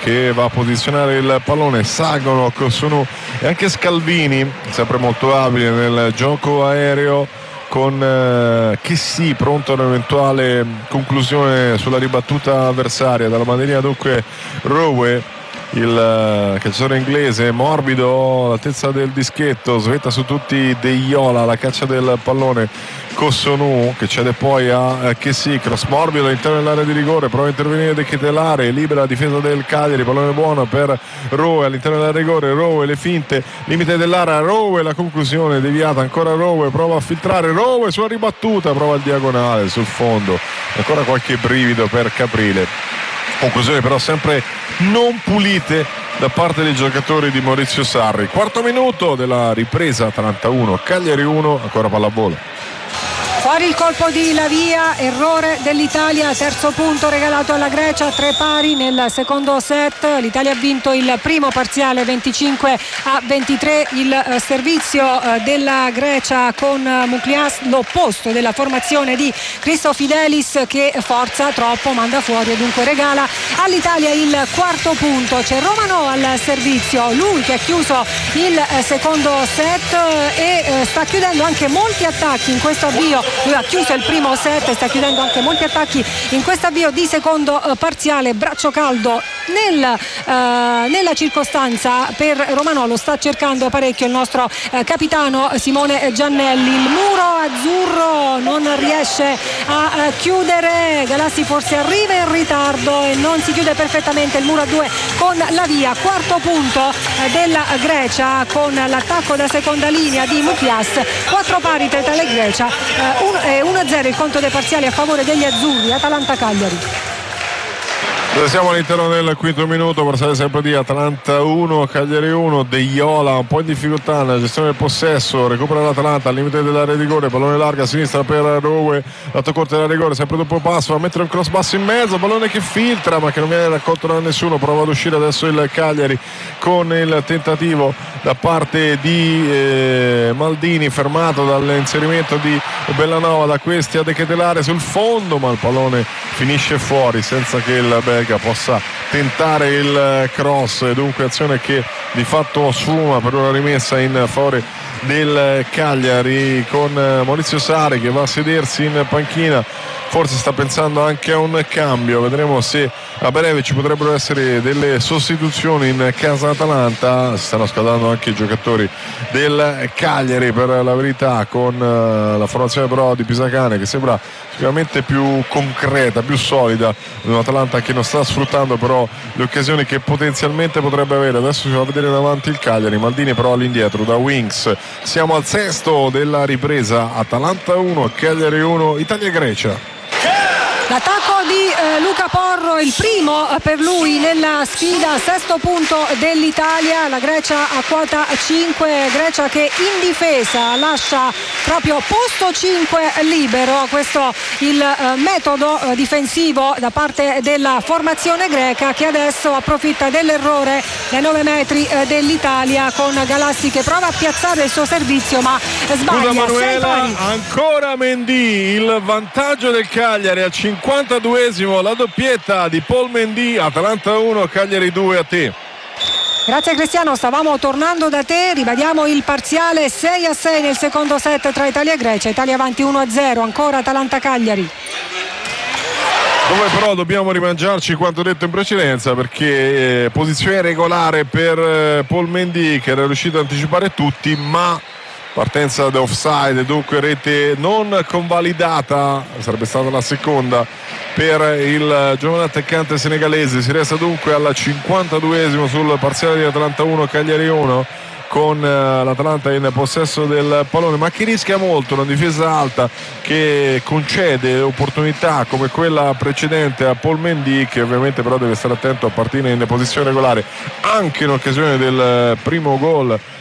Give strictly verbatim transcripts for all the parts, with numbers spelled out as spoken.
che va a posizionare il pallone. Salgono Cossonu e anche Scalvini, sempre molto abile nel gioco aereo, con eh, Chessy pronto a un'eventuale conclusione sulla ribattuta avversaria. Dalla banderina dunque Rowe, il uh, calciatore inglese, morbido all'altezza del dischetto, svetta su tutti De Iola, la caccia del pallone. Cossonu che cede poi a uh, Chessy, cross morbido all'interno dell'area di rigore, prova a intervenire De Ketelare, libera la difesa del Cagliari, pallone buono per Rowe all'interno dell'area di rigore. Rowe, le finte, limite dell'area, Rowe, la conclusione deviata, ancora Rowe, prova a filtrare, Rowe sulla ribattuta, prova il diagonale sul fondo, ancora qualche brivido per Caprile. Conclusioni però sempre non pulite da parte dei giocatori di Maurizio Sarri. Quarto minuto della ripresa, Atalanta uno Cagliari uno, ancora pallavolo. Fuori il colpo di Lavia, errore dell'Italia, terzo punto regalato alla Grecia, tre pari nel secondo set. L'Italia ha vinto il primo parziale venticinque a ventitré. Il eh, servizio eh, della Grecia con eh, Muklias, l'opposto della formazione di Christofidelis, che forza troppo, manda fuori e dunque regala all'Italia il quarto punto. C'è Romano al servizio, lui che ha chiuso il eh, secondo set eh, e eh, sta chiudendo anche molti attacchi in questo avvio. Lui ha chiuso il primo set e sta chiudendo anche molti attacchi in questo avvio di secondo eh, parziale. Braccio caldo nel, eh, nella circostanza per Romano, lo sta cercando parecchio il nostro eh, capitano Simone Giannelli. Il muro azzurro non riesce a eh, chiudere, Galassi forse arriva in ritardo e non si chiude perfettamente il muro a due con la via. Quarto punto eh, della Grecia con l'attacco da seconda linea di Muklias. Quattro pari tra Italia e Grecia, eh, uno a zero il conto dei parziali a favore degli azzurri. Atalanta-Cagliari. Siamo all'interno del quinto minuto, parziale sempre di Atalanta uno Cagliari uno. De Iola un po' in difficoltà nella gestione del possesso, recupera l'Atalanta al limite dell'area di rigore, pallone larga a sinistra per Rowe, lato corto della rigore, sempre dopo passo, va a mettere un cross basso in mezzo, pallone che filtra ma che non viene raccolto da nessuno. Prova ad uscire adesso il Cagliari con il tentativo da parte di eh, Maldini, fermato dall'inserimento di Bellanova, da questi a De Ketelare sul fondo, ma il pallone finisce fuori senza che il Belga possa tentare il cross, e dunque azione che di fatto sfuma per una rimessa in favore del Cagliari, con Maurizio Sarri che va a sedersi in panchina. Forse sta pensando anche a un cambio, vedremo se a breve ci potrebbero essere delle sostituzioni in casa Atalanta. Si stanno scaldando anche i giocatori del Cagliari, per la verità, con la formazione però di Pisacane che sembra sicuramente più concreta, più solida, un'Atalanta che non sta sfruttando però le occasioni che potenzialmente potrebbe avere. Adesso si va a vedere davanti il Cagliari, Maldini però all'indietro da Wings. Siamo al sesto della ripresa, Atalanta uno Cagliari uno, Italia-Grecia. L'attacco di eh, Luca Porro, il primo per lui nella sfida, sesto punto dell'Italia. La Grecia a quota cinque, Grecia che in difesa lascia proprio posto cinque libero. Questo il eh, metodo eh, difensivo da parte della formazione greca, che adesso approfitta dell'errore dai nove metri eh, dell'Italia, con Galassi che prova a piazzare il suo servizio ma sbaglia. Scusa Manuela, ancora Mendy, il vantaggio del Cagliari al cinquantaduesimo, la doppietta di Paul Mendy. Atalanta uno Cagliari due, a te. Grazie Cristiano, stavamo tornando da te, ribadiamo il parziale sei a sei nel secondo set tra Italia e Grecia. Italia avanti uno a zero, ancora Atalanta-Cagliari. Dove però dobbiamo rimangiarci quanto detto in precedenza, perché eh, posizione regolare per eh, Paul Mendy, che era riuscito ad anticipare tutti, ma partenza da offside, dunque rete non convalidata, sarebbe stata la seconda per il giovane attaccante senegalese. Si resta dunque al cinquantaduesimo sul parziale di Atalanta uno Cagliari uno, con l'Atalanta in possesso del pallone, ma che rischia molto, una difesa alta che concede opportunità come quella precedente a Paul Mendy, che ovviamente però deve stare attento a partire in posizione regolare. Anche in occasione del primo gol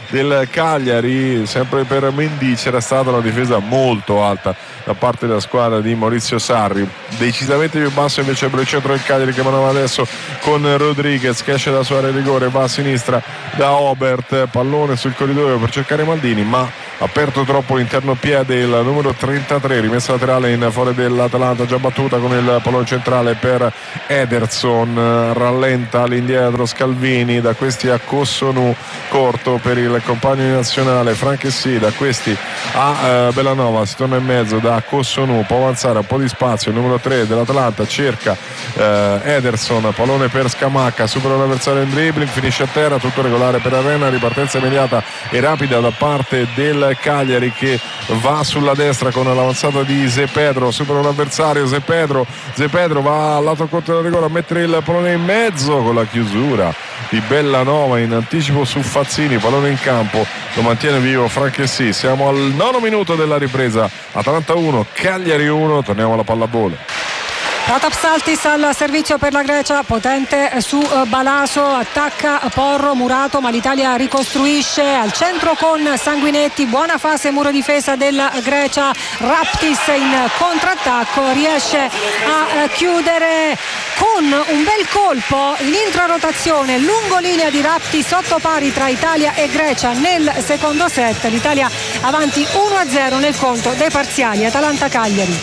del Cagliari. Sempre per Mendy c'era stata una difesa molto alta da parte della squadra di Maurizio Sarri. Decisamente più basso invece per il centro del Cagliari, che manova adesso con Rodriguez che esce da sua area di rigore, va a sinistra da Obert, pallone sul corridoio per cercare Maldini, ma aperto troppo l'interno piede il numero trentatré, rimessa laterale in fuori dell'Atalanta, già battuta con il pallone centrale per Ederson, rallenta all'indietro Scalvini, da questi a Cossonu, corto per il compagno di nazionale Franchessy, da questi a eh, Bellanova, si torna in mezzo da Cossonu, può avanzare un po' di spazio, il numero tre dell'Atalanta cerca eh, Ederson, pallone per Scamacca, supera l'avversario in dribbling, finisce a terra, tutto regolare per Arena, ripartenza immediata e rapida da parte del Cagliari che va sulla destra con l'avanzata di Zé Pedro, supera un avversario, Zé Pedro, Zé Pedro va al lato corto del rigore a mettere il pallone in mezzo con la chiusura di Bellanova in anticipo su Fazzini, pallone in campo, lo mantiene vivo Franchessy. Siamo al nono minuto della ripresa, Atalanta uno, Cagliari uno, torniamo alla pallavolo. Patapsaltis al servizio per la Grecia, potente su Balaso, attacca Porro, Murato, ma l'Italia ricostruisce al centro con Sanguinetti, buona fase muro difesa della Grecia, Raptis in contrattacco riesce a chiudere con un bel colpo in intrarotazione lungo linea di Raptis, sotto pari tra Italia e Grecia nel secondo set, l'Italia avanti uno a zero nel conto dei parziali. Atalanta-Cagliari.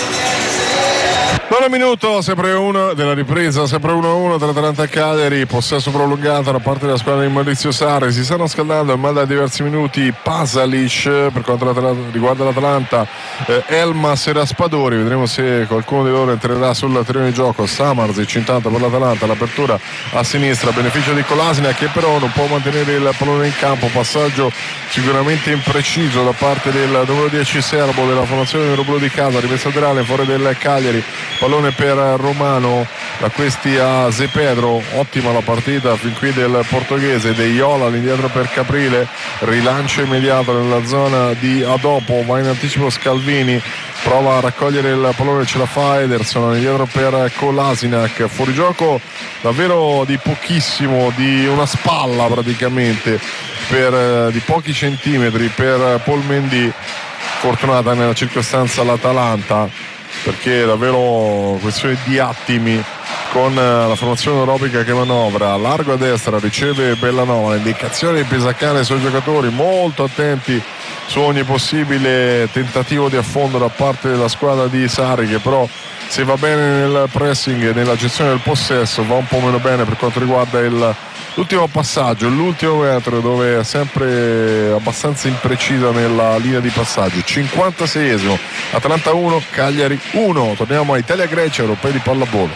Nono minuto, sempre uno della ripresa, sempre uno a uno tra Atalanta e Cagliari, possesso prolungato da parte della squadra di Maurizio Sarri. Si stanno scaldando ormai da diversi minuti Pasalic per quanto riguarda l'Atalanta, eh, Elmas e Raspadori, vedremo se qualcuno di loro entrerà sul terreno di gioco. Samarzic intanto per l'Atalanta, l'apertura a sinistra, beneficio di Kolasinac che però non può mantenere il pallone in campo, passaggio sicuramente impreciso da parte del numero dieci serbo della formazione numero blu di casa, rimessa laterale fuori del Cagliari, pallone per Romano, da questi a Zé Pedro, ottima la partita fin qui del portoghese, De Iola all'indietro per Caprile, rilancio immediato nella zona di Adopo, va in anticipo Scalvini, prova a raccogliere il pallone, ce la fa Ederson all'indietro per Kolasinac, fuorigioco davvero di pochissimo, di una spalla praticamente, per, di pochi centimetri per Paul Mendy. Fortunata nella circostanza l'Atalanta, perché è davvero questione di attimi con la formazione orobica che manovra, largo a destra, riceve Bellanova, indicazione di Pisacane ai suoi giocatori, molto attenti su ogni possibile tentativo di affondo da parte della squadra di Sarri, che però se va bene nel pressing e nella gestione del possesso va un po' meno bene per quanto riguarda il l'ultimo passaggio, l'ultimo metro, dove è sempre abbastanza imprecisa nella linea di passaggio. cinquantaseiesimo, Atalanta uno, Cagliari uno. Torniamo a Italia-Grecia, europei di pallavolo.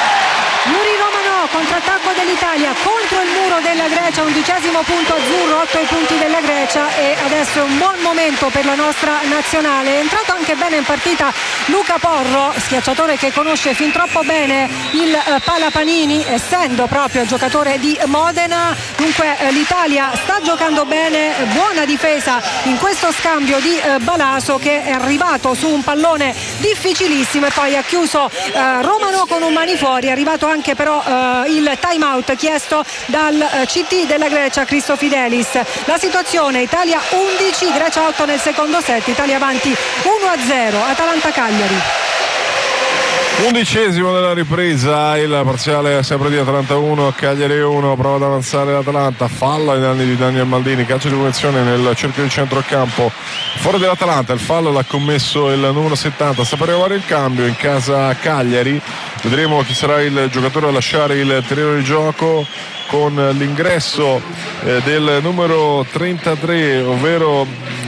Muri Romano, contrattacco dell'Italia contro il muro della Grecia, undicesimo punto azzurro, otto i punti della Grecia e adesso è un buon momento per la nostra nazionale. È entrato anche bene in partita Luca Porro, schiacciatore che conosce fin troppo bene il eh, Palapanini, essendo proprio giocatore di Modena. Dunque eh, l'Italia sta giocando bene, buona difesa in questo scambio di eh, Balaso, che è arrivato su un pallone difficilissimo e poi ha chiuso eh, Romano con un mani fuori. È arrivato anche però eh, il time out chiesto dal eh, C T della Grecia, Christofidelis. La situazione: Italia undici, Grecia otto nel secondo set, Italia avanti uno a zero. Atalanta-Cagliari. Undicesimo della ripresa, il parziale è sempre di Atalanta uno, Cagliari uno, prova ad avanzare l'Atalanta, fallo ai danni di Daniel Maldini, calcio di punizione nel cerchio di centrocampo fuori dell'Atalanta, il fallo l'ha commesso il numero settanta, sta per arrivare il cambio in casa Cagliari, vedremo chi sarà il giocatore a lasciare il terreno di gioco con l'ingresso eh, del numero trentatré, ovvero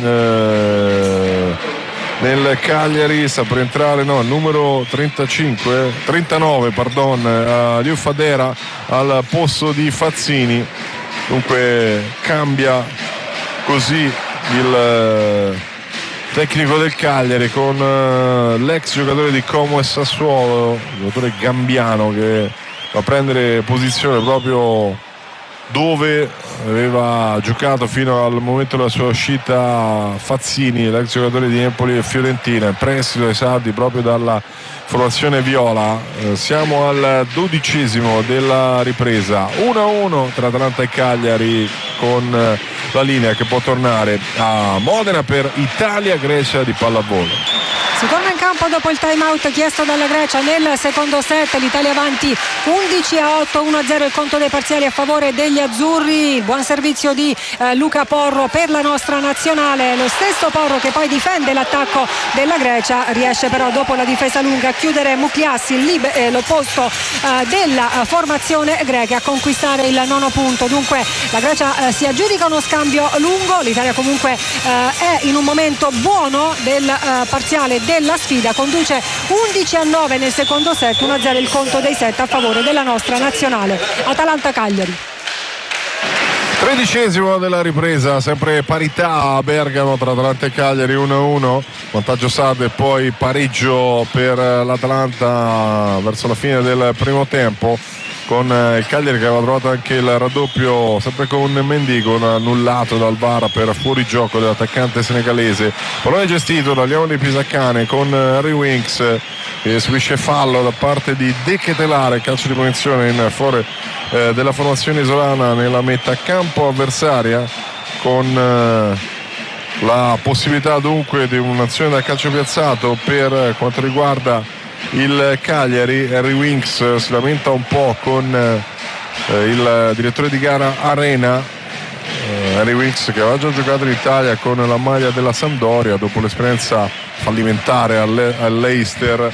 eh, nel Cagliari sta per entrare no, il numero trentacinque, trentanove pardon, uh, Liu Fadera al posto di Fazzini. Dunque cambia così il uh, tecnico del Cagliari con uh, l'ex giocatore di Como e Sassuolo, giocatore gambiano, che va a prendere posizione proprio dove aveva giocato fino al momento della sua uscita Fazzini, l'ex giocatore di Empoli e Fiorentina, in prestito ai saldi proprio dalla formazione viola. Eh, siamo al dodicesimo della ripresa, uno a uno tra Atalanta e Cagliari, con la linea che può tornare a Modena per Italia-Grecia di pallavolo. Si torna in campo dopo il time out chiesto dalla Grecia nel secondo set. L'Italia avanti undici a otto, uno a zero il conto dei parziali a favore degli azzurri. Buon servizio di eh, Luca Porro per la nostra nazionale. Lo stesso Porro che poi difende l'attacco della Grecia, riesce però dopo la difesa lunga a chiudere Mukliassi, lib- eh, l'opposto eh, della formazione greca, a conquistare il nono punto. Dunque la Grecia eh, si aggiudica uno scambio lungo. L'Italia comunque eh, è in un momento buono del eh, parziale della sfida, conduce undici a nove nel secondo set, uno a zero il conto dei set a favore della nostra nazionale. Atalanta-Cagliari. Tredicesimo della ripresa, sempre parità a Bergamo tra Atalanta e Cagliari, uno a uno, vantaggio Sarde e poi pareggio per l'Atalanta verso la fine del primo tempo, con il Cagliari che aveva trovato anche il raddoppio sempre con Mendy, con annullato dal V A R per fuorigioco dell'attaccante senegalese. Pallone gestito da Leone Pisacane con Harry Winks che subisce fallo da parte di De Ketelare, calcio di punizione in favore eh, della formazione isolana nella metà campo avversaria, con eh, la possibilità dunque di un'azione da calcio piazzato per quanto riguarda il Cagliari. Harry Winks si lamenta un po' con eh, il direttore di gara Arena. eh, Harry Winks che aveva già giocato in Italia con la maglia della Sampdoria dopo l'esperienza fallimentare all'Eister,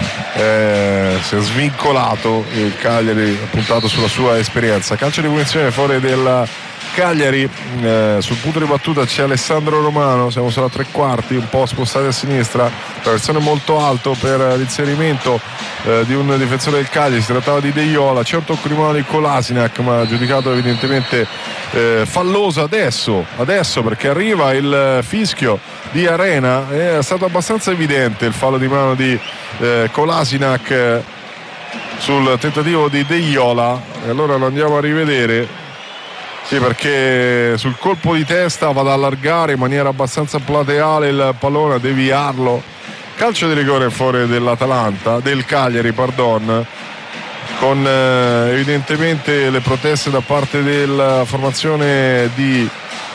eh, si è svincolato, il Cagliari ha puntato sulla sua esperienza. Calcio di punizione fuori del Cagliari, eh, sul punto di battuta c'è Alessandro Romano, siamo solo a tre quarti, un po' spostati a sinistra, traversone molto alto per l'inserimento eh, di un difensore del Cagliari. Si trattava di De Iola, c'è un tocco di mano di Kolasinac ma giudicato evidentemente eh, falloso adesso, adesso perché arriva il fischio di Arena. È stato abbastanza evidente il fallo di mano di eh, Kolasinac eh, sul tentativo di De Iola, e allora lo andiamo a rivedere. Sì, perché sul colpo di testa va ad allargare in maniera abbastanza plateale il pallone, a deviarlo. Calcio di rigore fuori dell'Atalanta, del Cagliari, pardon, con eh, evidentemente le proteste da parte della formazione di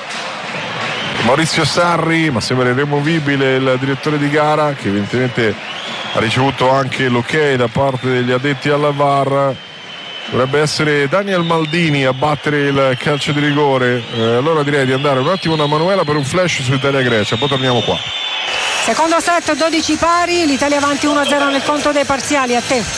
Maurizio Sarri, ma sembra irremovibile il direttore di gara, che evidentemente ha ricevuto anche l'ok da parte degli addetti alla V A R. Dovrebbe essere Daniel Maldini a battere il calcio di rigore. Eh, allora direi di andare un attimo da Manuela per un flash su Italia-Grecia, poi torniamo qua. Secondo set, dodici pari, l'Italia avanti uno a zero nel conto dei parziali. A te.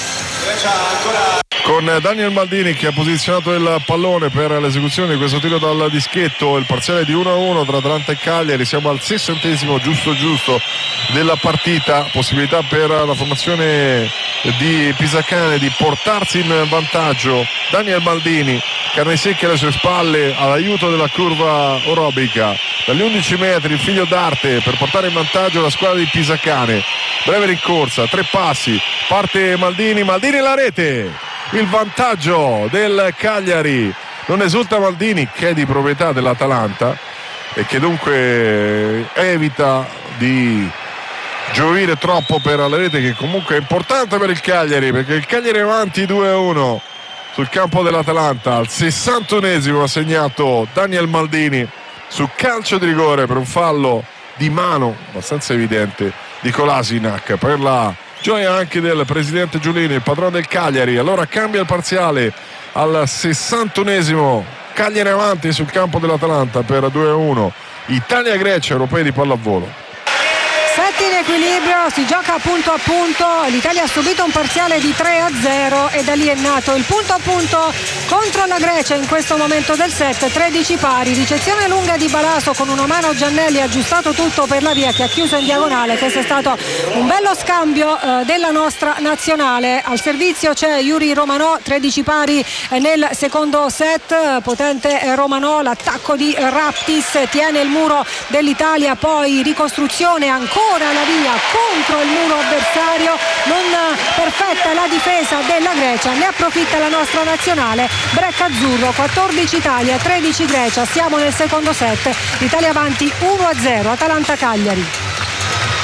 Con Daniel Maldini che ha posizionato il pallone per l'esecuzione di questo tiro dal dischetto, il parziale di uno a uno tra Atalanta e Cagliari. Siamo al sessantesimo giusto giusto della partita, possibilità per la formazione di Pisacane di portarsi in vantaggio. Daniel Maldini, carne secche alle sue spalle, all'aiuto della curva orobica, dagli undici metri il figlio d'arte per portare in vantaggio la squadra di Pisacane. Breve rincorsa, tre passi, parte Maldini, Maldini la rete, il vantaggio del Cagliari. Non esulta Maldini, che è di proprietà dell'Atalanta e che dunque evita di gioire troppo per la rete, che comunque è importante per il Cagliari, perché il Cagliari è avanti due a uno sul campo dell'Atalanta. Al sessantunesimo ha segnato Daniel Maldini su calcio di rigore per un fallo di mano abbastanza evidente di Kolasinac, per la gioia anche del presidente Giulini, il padrone del Cagliari. Allora cambia il parziale al sessantunesimo, Cagliari avanti sul campo dell'Atalanta per due a uno. Italia-Grecia, europei di pallavolo. Set in equilibrio, si gioca punto a punto. L'Italia ha subito un parziale di tre a zero e da lì è nato il punto a punto contro la Grecia in questo momento del set. Tredici pari, ricezione lunga di Balaso con una mano Giannelli, ha aggiustato tutto per la via che ha chiuso in diagonale. Questo è stato un bello scambio eh, della nostra nazionale. Al servizio c'è Yuri Romanò, tredici pari eh, nel secondo set. Potente eh, Romanò, l'attacco di eh, Raptis tiene il muro dell'Italia, poi ricostruzione ancora la via contro il muro avversario. Non perfetta la difesa della Grecia, ne approfitta la nostra nazionale. Break azzurro, quattordici Italia, tredici Grecia. Siamo nel secondo set, l'Italia avanti uno a zero. Atalanta-Cagliari.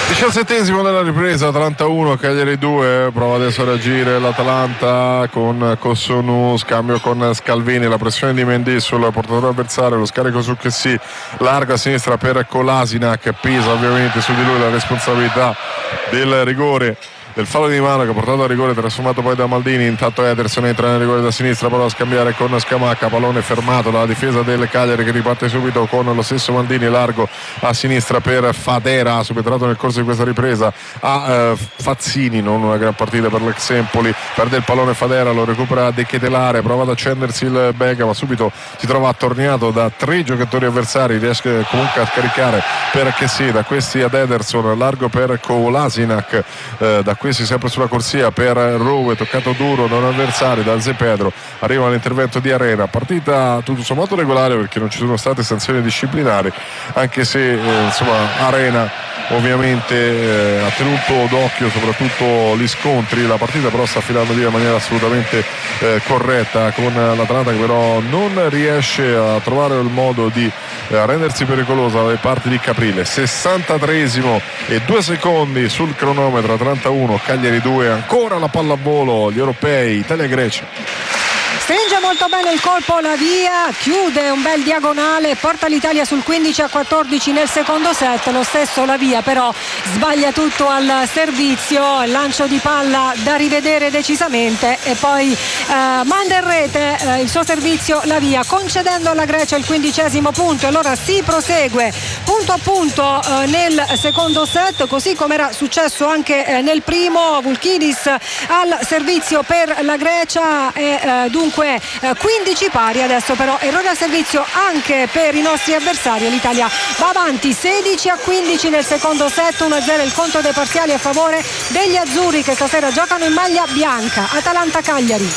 diciassettesimo della ripresa, Atalanta uno, Cagliari due. Prova adesso a reagire l'Atalanta con Cossonu, scambio con Scalvini, la pressione di Mendy sul portatore avversario, lo scarico su Chessy, larga a sinistra per Kolasinac, pesa ovviamente su di lui la responsabilità del rigore, del fallo di mano che ha portato a rigore, trasformato poi da Maldini. Intanto Ederson entra nel rigore da sinistra, prova a scambiare con Scamacca, pallone fermato dalla difesa del Cagliari che riparte subito con lo stesso Maldini, largo a sinistra per Fadera, subentrato nel corso di questa ripresa a eh, Fazzini, non una gran partita per l'ex Empoli, perde il pallone Fadera, lo recupera De Ketelare, prova ad accendersi il Bega ma subito si trova attorniato da tre giocatori avversari, riesce comunque a scaricare per Chessy, da questi ad Ederson, largo per Kolasinac, eh, da questi sempre sulla corsia per Rowe, toccato duro da un avversario, da Ze Pedro, arriva l'intervento di Arena, partita tutto sommato regolare perché non ci sono state sanzioni disciplinari, anche se eh, insomma Arena ovviamente eh, ha tenuto d'occhio soprattutto gli scontri, la partita però sta affilando via in maniera assolutamente eh, corretta, con l'Atalanta che però non riesce a trovare il modo di eh, rendersi pericolosa dalle parti di Caprile. Sessantatreesimo e due secondi sul cronometro, Atalanta uno, Cagliari due, ancora la pallavolo, gli europei, Italia-Grecia. Stringe molto bene il colpo la via, chiude un bel diagonale, porta l'Italia sul quindici a quattordici nel secondo set. Lo stesso la via però sbaglia tutto al servizio, lancio di palla da rivedere decisamente e poi eh, manda in rete eh, il suo servizio la via, concedendo alla Grecia il quindicesimo punto. Allora si prosegue punto a punto eh, nel secondo set, così come era successo anche eh, nel primo. Vulchidis al servizio per la Grecia e eh, dunque quindici pari. Adesso però errore al servizio anche per i nostri avversari, l'Italia va avanti sedici a quindici nel secondo set, uno a zero il conto dei parziali a favore degli azzurri che stasera giocano in maglia bianca. Atalanta-Cagliari.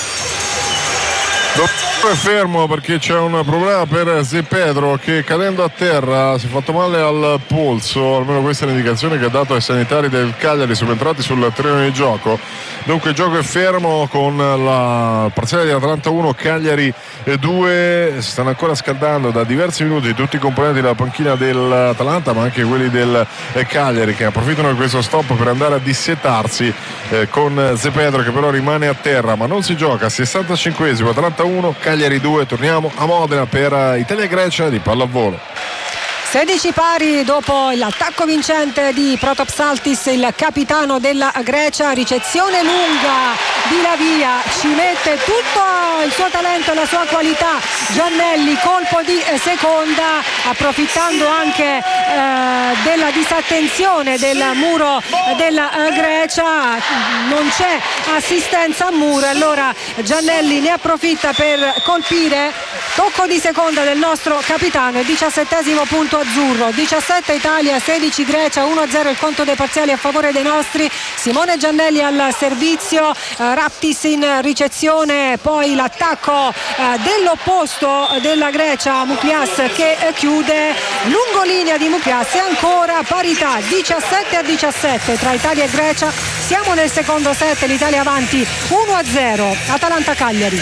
È fermo perché c'è un problema per Ze Pedro che cadendo a terra si è fatto male al polso, almeno questa è l'indicazione che ha dato ai sanitari del Cagliari subentrati sul terreno di gioco. Dunque il gioco è fermo con la parziale di Atalanta uno, Cagliari due. Si stanno ancora scaldando da diversi minuti tutti i componenti della panchina dell'Atalanta ma anche quelli del Cagliari, che approfittano di questo stop per andare a dissetarsi eh, con Ze Pedro che però rimane a terra, ma non si gioca. Sessantacinquesimo, Atalanta uno, Cagliari due. Torniamo a Modena per Italia-Grecia di pallavolo. sedici pari dopo l'attacco vincente di Protopsaltis, il capitano della Grecia. Ricezione lunga di la via, ci mette tutto il suo talento e la sua qualità Giannelli, colpo di seconda, approfittando anche eh, della disattenzione del muro della Grecia. Non c'è assistenza a muro, allora Giannelli ne approfitta per colpire. Tocco di seconda del nostro capitano, il diciassettesimo punto azzurro. Diciassette Italia, sedici Grecia, uno a zero il conto dei parziali a favore dei nostri. Simone Giannelli al servizio, eh, Raptis in ricezione, poi l'attacco eh, dell'opposto della Grecia, Muklias che eh, chiude. Lungolinea di Muklias e ancora parità, diciassette a diciassette tra Italia e Grecia. Siamo nel secondo set, l'Italia avanti uno a zero. Atalanta-Cagliari,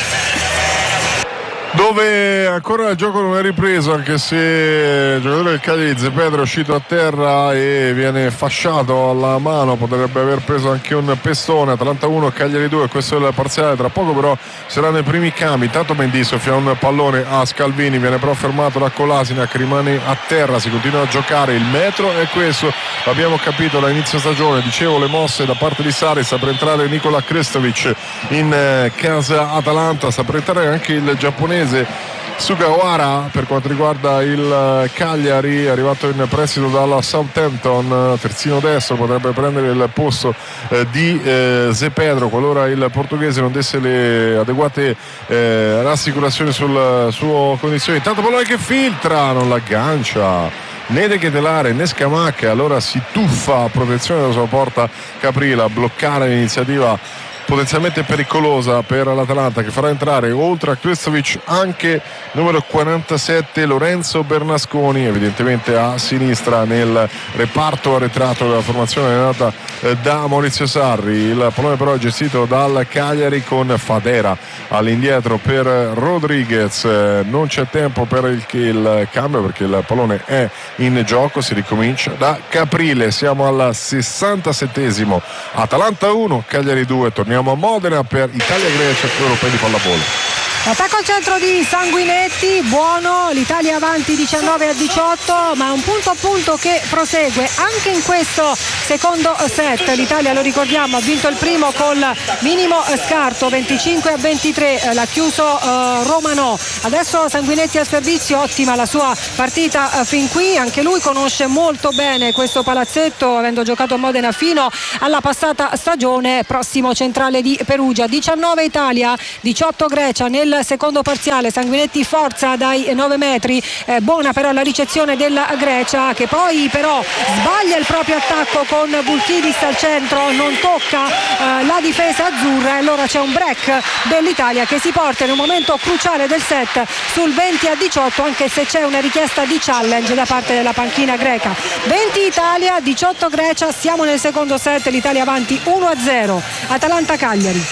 dove ancora il gioco non è ripreso, anche se il giocatore del Cagliari Ze Pedro è uscito a terra e viene fasciato alla mano, potrebbe aver preso anche un pestone. Atalanta uno, Cagliari due, questo è il parziale, tra poco però saranno i primi cambi. Intanto Mendy soffia un pallone a Scalvini, viene però fermato da Kolasinac, rimane a terra, si continua a giocare, il metro è questo, l'abbiamo capito da inizio stagione. Dicevo, le mosse da parte di Sari, sta per entrare Nikola Krestovic in casa Atalanta, sta per entrare anche il giapponese Sugawara per quanto riguarda il Cagliari, arrivato in prestito dalla Southampton, terzino destro, potrebbe prendere il posto eh, di eh, Ze Pedro qualora il portoghese non desse le adeguate eh, rassicurazioni sulle sue condizioni. Intanto pallone che filtra, non l'aggancia né De Ketelare né Scamacca, allora si tuffa a protezione della sua porta Caprile a bloccare l'iniziativa potenzialmente pericolosa per l'Atalanta, che farà entrare oltre a Krstovic anche numero quarantasette Lorenzo Bernasconi, evidentemente a sinistra nel reparto arretrato della formazione allenata da Maurizio Sarri. Il pallone però è gestito dal Cagliari con Fadera all'indietro per Rodriguez. Non c'è tempo per il, il cambio perché il pallone è in gioco, si ricomincia da Caprile. Siamo al sessantasettesimo, Atalanta uno Cagliari due. Torniamo a Modena per Italia-Grecia, europei di pallavolo. Attacco al centro di Sanguinetti, buono, l'Italia avanti diciannove a diciotto, ma un punto a punto che prosegue anche in questo secondo set. L'Italia, lo ricordiamo, ha vinto il primo col minimo scarto, venticinque a ventitré, l'ha chiuso uh, Romano. Adesso Sanguinetti al servizio, ottima la sua partita uh, fin qui, anche lui conosce molto bene questo palazzetto, avendo giocato a Modena fino alla passata stagione. Prossimo centrale di Perugia. Diciannove Italia, diciotto Grecia nel secondo parziale. Sanguinetti forza dai nove metri, eh, buona però la ricezione della Grecia, che poi però sbaglia il proprio attacco con Vulchidis al centro, non tocca eh, la difesa azzurra, e allora c'è un break dell'Italia che si porta in un momento cruciale del set sul venti a diciotto, anche se c'è una richiesta di challenge da parte della panchina greca. venti Italia, diciotto Grecia, siamo nel secondo set, l'Italia avanti uno a zero. Atalanta-Cagliari.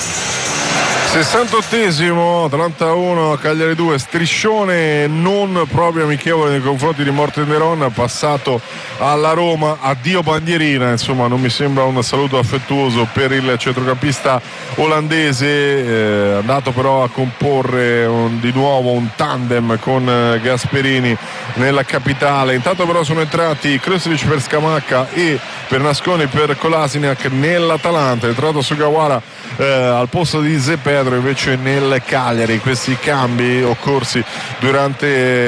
sessantottesimo, Atalanta uno Cagliari due, striscione non proprio amichevole nei confronti di Mortenderon, passato alla Roma, addio bandierina, insomma non mi sembra un saluto affettuoso per il centrocampista olandese, eh, andato però a comporre un, di nuovo un tandem con eh, Gasperini nella capitale. Intanto però sono entrati Krstovic per Scamacca e Bernasconi per Kolasinac nell'Atalanta. È entrato Sugawara eh, al posto di Zé Pedro invece nel Cagliari. Questi cambi occorsi durante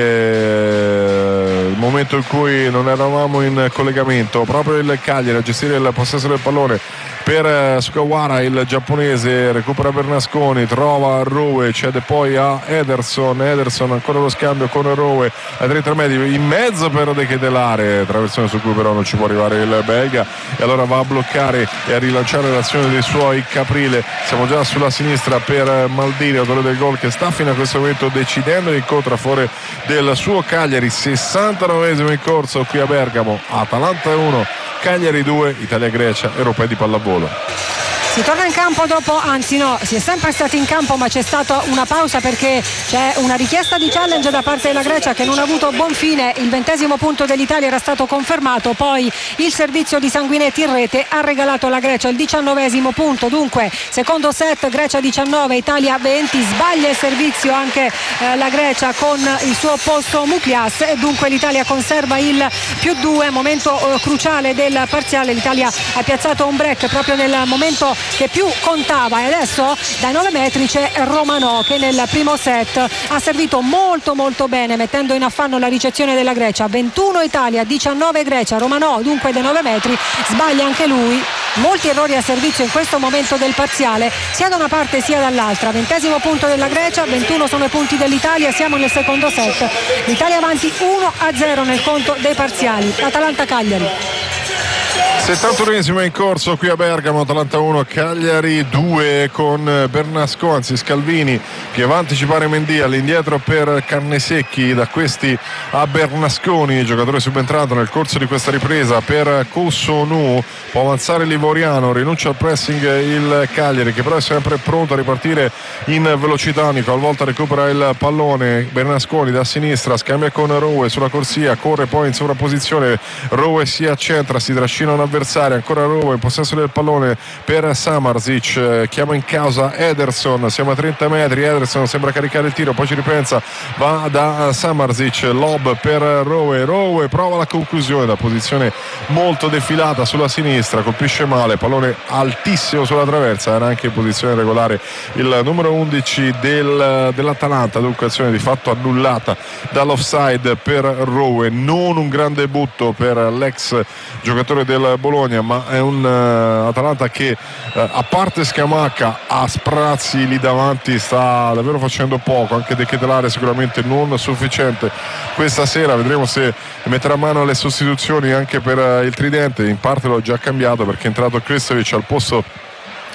eh, il momento in cui non eravamo in collegamento. Proprio il Cagliari a gestire il possesso del pallone per Sugawara, il giapponese, recupera Bernasconi, trova Rowe, cede poi a Ederson. Ederson ancora lo scambio con Rowe ai tre intermedi, in mezzo per De Ketelare, traversone su cui però non ci può arrivare il belga, e allora va a bloccare e a rilanciare l'azione dei suoi Caprile. Siamo già sulla sinistra per Maldini, autore del gol, che sta fino a questo momento decidendo l'incontro a favore del suo Cagliari. sessantanovesimo in corso qui a Bergamo. Atalanta uno Cagliari due, Italia-Grecia, europei di pallavolo. Si torna in campo dopo, anzi no, si è sempre stati in campo, ma c'è stata una pausa perché c'è una richiesta di challenge da parte della Grecia che non ha avuto buon fine. Il ventesimo punto dell'Italia era stato confermato, poi il servizio di Sanguinetti in rete ha regalato alla Grecia il diciannovesimo punto. Dunque secondo set, Grecia diciannove, Italia venti, sbaglia il servizio anche eh, la Grecia con il suo opposto Muklias, e dunque l'Italia conserva il più due. Momento eh, cruciale del parziale, l'Italia ha piazzato un break proprio nel momento che più contava, e adesso dai nove metri c'è Romano che nel primo set ha servito molto molto bene, mettendo in affanno la ricezione della Grecia. ventuno Italia, diciannove Grecia. Romano dunque dai nove metri sbaglia anche lui, molti errori a servizio in questo momento del parziale, sia da una parte sia dall'altra. Ventesimo punto della Grecia, ventuno sono i punti dell'Italia, siamo nel secondo set, l'Italia avanti uno a zero nel conto dei parziali. Atalanta-Cagliari. settantunesimo in corso qui a Bergamo, Atalanta uno Cagliari due, con Bernasconi, anzi Scalvini, che va a anticipare Mendy, all'indietro per Cannesecchi, da questi a Bernasconi, giocatore subentrato nel corso di questa ripresa per Cossonu. Può avanzare l'Ivoriano, rinuncia al pressing il Cagliari, che però è sempre pronto a ripartire in velocità. Nico Alvolta recupera il pallone, Bernasconi da sinistra scambia con Rowe sulla corsia, corre poi in sovrapposizione, Rowe si accentra, si trascina un avversario, ancora Rowe in possesso del pallone per Samarzic, chiama in causa Ederson, siamo a trenta metri, Ederson sembra caricare il tiro, poi ci ripensa, va da Samarzic, lob per Rowe, Rowe prova la conclusione da posizione molto defilata sulla sinistra, colpisce male, pallone altissimo sulla traversa, era anche in posizione regolare il numero undici del, dell'Atalanta, dunque azione di fatto annullata dall'offside per Rowe. Non un grande butto per l'ex giocatore del Bologna, ma è un uh, Atalanta che uh, a parte Scamacca a sprazzi lì davanti sta davvero facendo poco, anche De Ketelare sicuramente non sufficiente questa sera. Vedremo se metterà mano alle sostituzioni anche per uh, il tridente, in parte l'ho già cambiato perché è entrato Krstovic al posto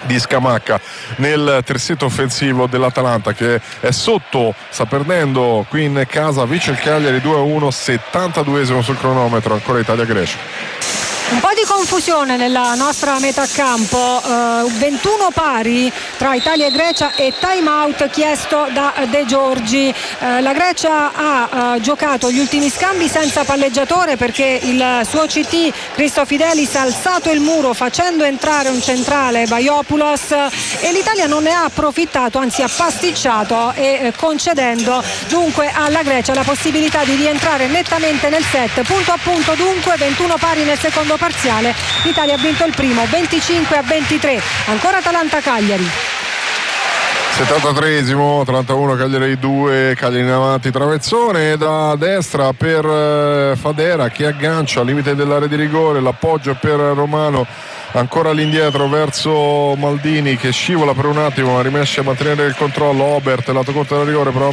di Scamacca nel terzetto offensivo dell'Atalanta, che è sotto, sta perdendo qui in casa, vince il Cagliari due a uno, settantaduesimo sul cronometro, ancora Italia-Grecia. Un po' di confusione nella nostra metà campo, eh, ventuno pari tra Italia e Grecia e time out chiesto da De Giorgi. Eh, la Grecia ha eh, giocato gli ultimi scambi senza palleggiatore perché il suo C T Christofidelis ha alzato il muro facendo entrare un centrale, Baiopoulos, e l'Italia non ne ha approfittato, anzi ha pasticciato e eh, concedendo dunque alla Grecia la possibilità di rientrare nettamente nel set. Punto a punto dunque, ventuno pari nel secondo parziale, l'Italia ha vinto il primo venticinque a ventitré. Ancora Atalanta-Cagliari. settantatreesimo, trentuno Cagliari due, Cagliari in avanti, travezzone da destra per Fadera che aggancia al limite dell'area di rigore, l'appoggio per Romano, ancora all'indietro verso Maldini che scivola per un attimo ma riesce a mantenere il controllo. Obert, lato corto del rigore, però